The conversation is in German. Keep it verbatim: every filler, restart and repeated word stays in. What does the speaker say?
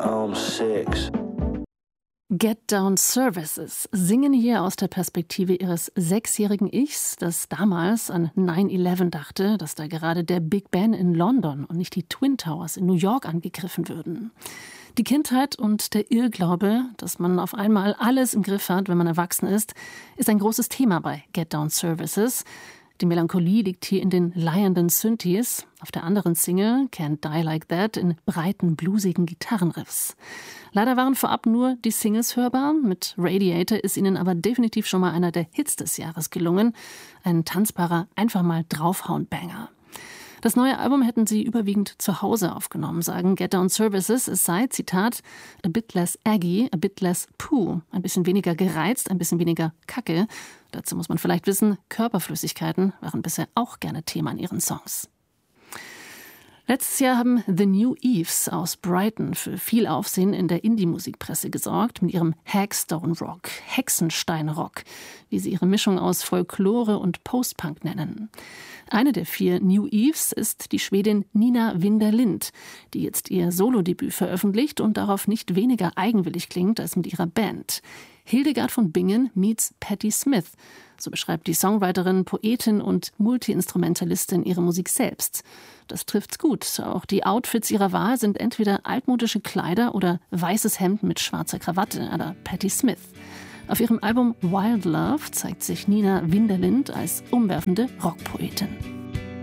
home six. Get Down Services singen hier aus der Perspektive ihres sechsjährigen Ichs, das damals an nine eleven dachte, dass da gerade der Big Ben in London und nicht die Twin Towers in New York angegriffen würden. Die Kindheit und der Irrglaube, dass man auf einmal alles im Griff hat, wenn man erwachsen ist, ist ein großes Thema bei Get Down Services. Die Melancholie liegt hier in den leiernden Synthes, auf der anderen Single Can't Die Like That in breiten, bluesigen Gitarrenriffs. Leider waren vorab nur die Singles hörbar, mit Radiator ist ihnen aber definitiv schon mal einer der Hits des Jahres gelungen, ein tanzbarer, einfach mal draufhauen-Banger. Das neue Album hätten sie überwiegend zu Hause aufgenommen, sagen Get Down Services. Es sei, Zitat, a bit less aggy, a bit less poo. Ein bisschen weniger gereizt, ein bisschen weniger Kacke. Dazu muss man vielleicht wissen, Körperflüssigkeiten waren bisher auch gerne Thema in ihren Songs. Letztes Jahr haben The New Eves aus Brighton für viel Aufsehen in der Indie-Musikpresse gesorgt mit ihrem Hagstone Rock, Hexenstein-Rock, wie sie ihre Mischung aus Folklore und Post-Punk nennen. Eine der vier New Eves ist die Schwedin Nina Winderlind, die jetzt ihr Solodebüt veröffentlicht und darauf nicht weniger eigenwillig klingt als mit ihrer Band. Hildegard von Bingen meets Patti Smith. So beschreibt die Songwriterin, Poetin und Multiinstrumentalistin ihre Musik selbst. Das trifft's gut. Auch die Outfits ihrer Wahl sind entweder altmodische Kleider oder weißes Hemd mit schwarzer Krawatte à la Patti Smith. Auf ihrem Album Wild Love zeigt sich Nina Winderlind als umwerfende Rockpoetin.